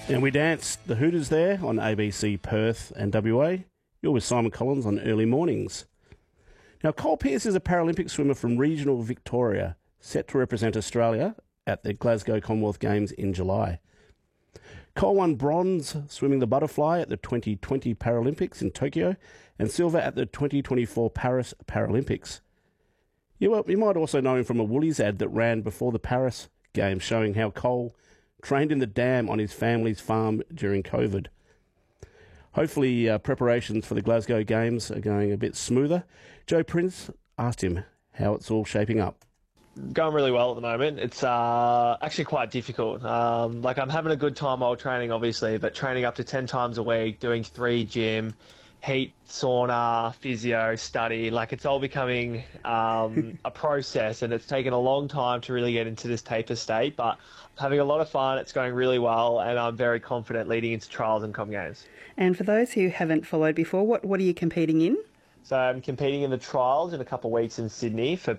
And we danced the Hooters there on ABC Perth and WA. You're with Simon Collins on Early Mornings. Now, Cole Pearce is a Paralympic swimmer from regional Victoria, set to represent Australia at the Glasgow Commonwealth Games in July. Cole won bronze swimming the butterfly at the 2020 Paralympics in Tokyo and silver at the 2024 Paris Paralympics. You might also know him from a Woolies ad that ran before the Paris Games, showing how Cole trained in the dam on his family's farm during COVID. Hopefully preparations for the Glasgow Games are going a bit smoother. Joe Prince asked him how it's all shaping up. Going really well at the moment. It's actually quite difficult. I'm having a good time while training, obviously, but training up to 10 times a week, doing 3 gym, heat, sauna, physio, study, it's all becoming a process, and it's taken a long time to really get into this taper state, but I'm having a lot of fun. It's going really well, and I'm very confident leading into trials and Com Games. And for those who haven't followed before, what are you competing in? So I'm competing in the trials in a couple of weeks in Sydney for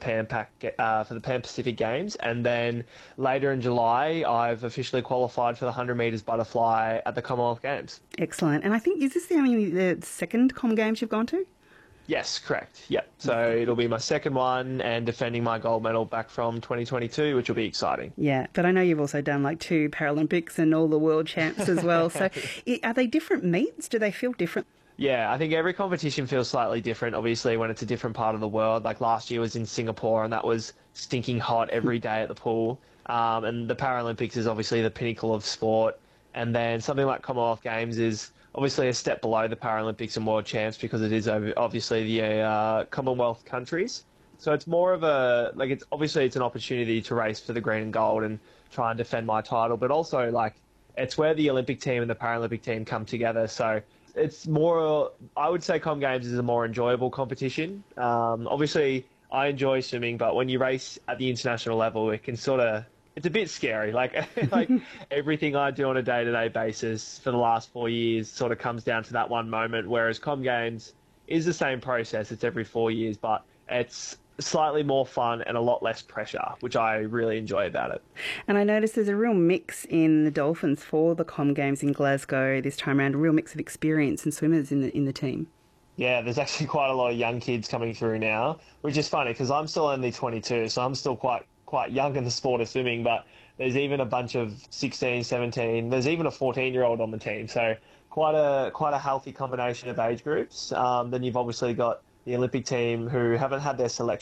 the Pan Pacific Games, and then later in July I've officially qualified for the 100 metres butterfly at the Commonwealth Games. Excellent. And I think, is this the second Com Games you've gone to? Yes, correct. Yep. So it'll be my second one and defending my gold medal back from 2022, which will be exciting. Yeah, but I know you've also done 2 Paralympics and all the world champs as well. So are they different meets? Do they feel different? Yeah, I think every competition feels slightly different, obviously, when it's a different part of the world. Like last year was in Singapore, and that was stinking hot every day at the pool. And the Paralympics is obviously the pinnacle of sport. And then something like Commonwealth Games is obviously a step below the Paralympics and World Champs because it is obviously the Commonwealth countries. So it's more of it's an opportunity to race for the green and gold and try and defend my title. But also, it's where the Olympic team and the Paralympic team come together. So it's more, I would say Com Games is a more enjoyable competition. Obviously, I enjoy swimming, but when you race at the international level, it's a bit scary. Everything I do on a day-to-day basis for the last 4 years sort of comes down to that one moment, whereas Com Games is the same process. It's every 4 years, but it's slightly more fun and a lot less pressure, which I really enjoy about it. And I noticed there's a real mix in the Dolphins for the Com Games in Glasgow this time around, a real mix of experience and swimmers in the team. Yeah, there's actually quite a lot of young kids coming through now, which is funny because I'm still only 22, so I'm still quite young in the sport of swimming, but there's even a bunch of 16, 17, there's even a 14-year-old on the team, so quite a healthy combination of age groups. Then you've obviously got the Olympic team who haven't had their selection